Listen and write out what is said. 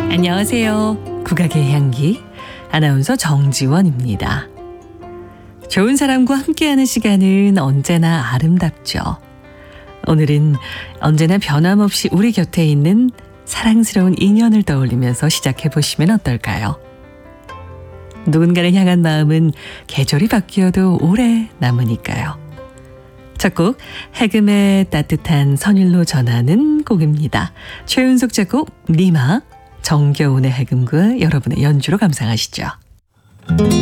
안녕하세요. 국악의 향기 아나운서 정지원입니다. 좋은 사람과 함께하는 시간은 언제나 아름답죠. 오늘은 언제나 변함없이 우리 곁에 있는 사랑스러운 인연을 떠올리면서 시작해 보시면 어떨까요? 누군가를 향한 마음은 계절이 바뀌어도 오래 남으니까요. 첫 곡 해금의 따뜻한 선율로 전하는 곡입니다. 최윤석 작곡 니마, 정겨운의 해금과 여러분의 연주로 감상하시죠.